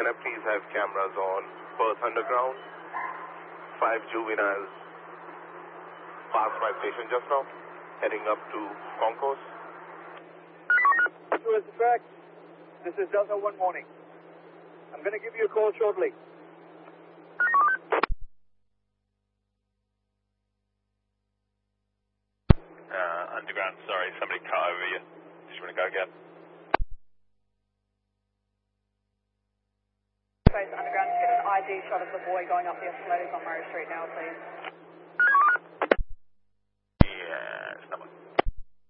Can I please have cameras on Perth Underground? 5 juveniles passed my station just now, heading up to Concourse. Towards the track, this is Delta 1 morning. I'm going to give you a call shortly. Underground, sorry, somebody cut over you. Did you want to go again? Underground, just get an ID shot of the boy going up the escalators on Murray Street now, please.